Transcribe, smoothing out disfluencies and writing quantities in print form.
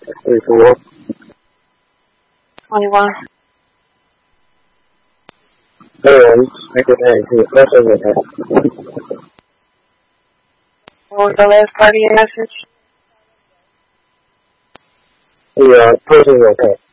34. 21. I could have nothing with that. What was the last part of your message? Yeah, person with that.